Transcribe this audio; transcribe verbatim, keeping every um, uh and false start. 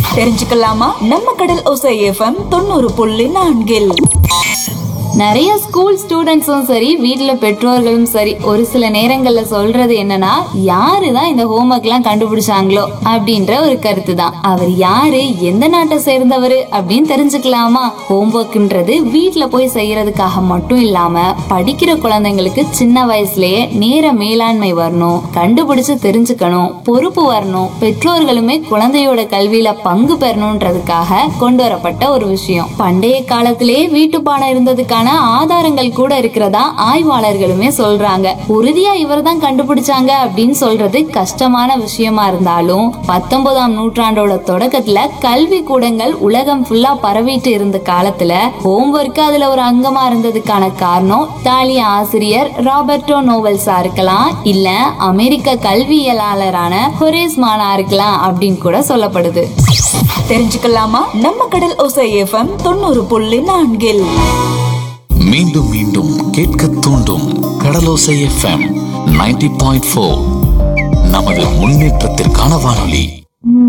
தெரிஞ்சுக்கலாமா நம்ம கடல் ஓசை எஃப்எம் தொண்ணூறு புள்ளி நான்கில். நிறைய ஸ்கூல் ஸ்டூடெண்ட்ஸும் சரி, வீட்டுல பெற்றோர்களும் சரி, ஒரு சில நேரங்கள்ல சொல்றது என்னன்னா, யாருதான் இந்த ஹோம்ஒர்க் எல்லாம் கண்டுபிடிச்சாங்களோ அப்படின்ற ஒரு கருத்து தான். அவர் யாரு, எந்த நாட்டை சேர்ந்தவரு அப்படின்னு தெரிஞ்சுக்கலாமா? ஹோம்ஒர்க்ன்றது வீட்டுல போய் செய்யறதுக்காக மட்டும் இல்லாம, படிக்கிற குழந்தைங்களுக்கு சின்ன வயசுலயே நேர மேலாண்மை வரணும், கண்டுபிடிச்சு தெரிஞ்சுக்கணும், பொறுப்பு வரணும், பெற்றோர்களுமே குழந்தையோட கல்வியில பங்கு பெறணும்ன்றதுக்காக கொண்டு வரப்பட்ட ஒரு விஷயம். பண்டைய காலத்திலேயே வீட்டு பாடம் இருந்ததுக்கான ஆதாரங்கள் கூட இருக்கிறதா ஆய்வாளர்களுமே சொல்றாங்க. உறுதியா இவர் தான் கண்டுபிடிச்சாங்க அப்படின்னு சொல்றது கஷ்டமான விஷயமா இருந்தாலும், பத்தொன்பதாம் நூற்றாண்டோட தொடக்கத்துல கல்வி கூடங்கள் உலகம் ஃபுல்லா பரவிட்டு இருந்த காலத்துல ஹோம்ஒர்க் அதுல ஒரு அங்கமா இருந்ததுக்கான காரணம் இத்தாலிய ஆசிரியர் ராபர்டோ நோவல்ஸா இருக்கலாம், இல்ல அமெரிக்க கல்வியலாளரான ஹொரேஸ் மானா இருக்கலாம் அப்படின்னு கூட சொல்லப்படுது. தெரிஞ்சுக்கலாமா நம்ம கடல் ஓசை எஃப்எம் தொண்ணூறு புள்ளி நான்கில். மீண்டும் மீண்டும் கேட்க தூண்டும் கடலோசை எஃப்எம் நைன்டி பாயிண்ட் ஃபோர். நமது முன்னேற்றத்திற்கான வானொலி.